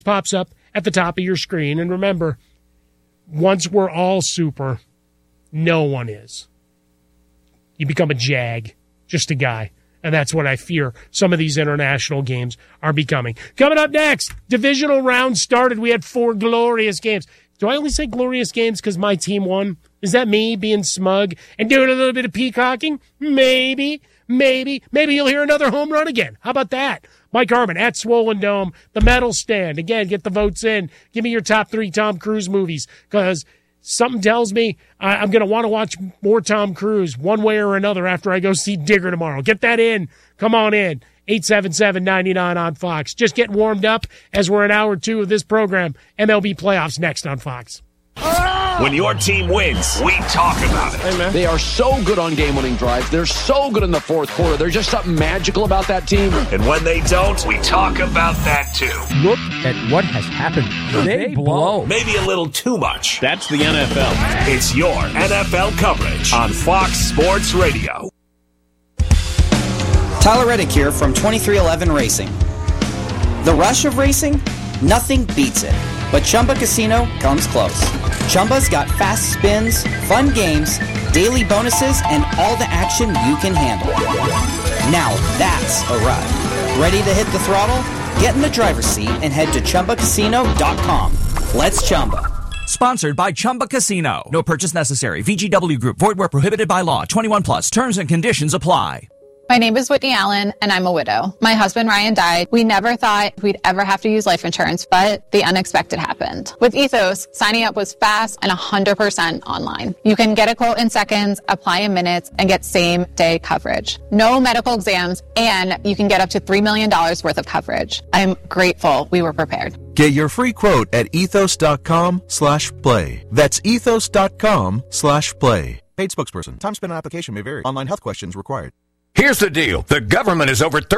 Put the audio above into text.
pops up at the top of your screen. And remember, once we're all super, no one is. You become a jag, just a guy. And that's what I fear some of these international games are becoming. Coming up next, divisional round started. We had 4 glorious games. Do I only say glorious games because my team won? Is that me being smug and doing a little bit of peacocking? Maybe you'll hear another home run again. How about that? Mike Harmon at Swollen Dome, the medal stand. Again, get the votes in. Give me your top 3 Tom Cruise movies, because something tells me I'm going to want to watch more Tom Cruise one way or another after I go see Digger tomorrow. Get that in. Come on in. 877-99 on Fox. Just getting warmed up as we're in hour 2 of this program. MLB playoffs next on Fox. When your team wins, we talk about it. Hey, they are so good on game-winning drives. They're so good in the fourth quarter. There's just something magical about that team. And when they don't, we talk about that too. Look at what has happened. They blow. Maybe a little too much. That's the NFL. It's your NFL coverage on Fox Sports Radio. Tyler Reddick here from 2311 Racing. The rush of racing? Nothing beats it. But Chumba Casino comes close. Chumba's got fast spins, fun games, daily bonuses, and all the action you can handle. Now that's a ride. Ready to hit the throttle? Get in the driver's seat and head to ChumbaCasino.com. Let's Chumba. Sponsored by Chumba Casino. No purchase necessary. VGW Group. Void where prohibited by law. 21 plus. Terms and conditions apply. My name is Whitney Allen, and I'm a widow. My husband, Ryan, died. We never thought we'd ever have to use life insurance, but the unexpected happened. With Ethos, signing up was fast and 100% online. You can get a quote in seconds, apply in minutes, and get same-day coverage. No medical exams, and you can get up to $3 million worth of coverage. I'm grateful we were prepared. Get your free quote at ethos.com/play. That's ethos.com/play. Paid spokesperson. Time spent on application may vary. Online health questions required. Here's the deal. The government is over